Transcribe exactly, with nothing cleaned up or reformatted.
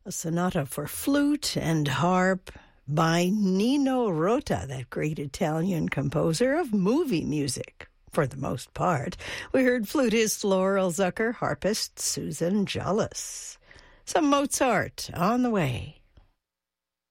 a sonata for flute and harp by Nino Rota, that great Italian composer of movie music, for the most part. We heard flutist Laurel Zucker, harpist Susan Jollis. Some Mozart on the way.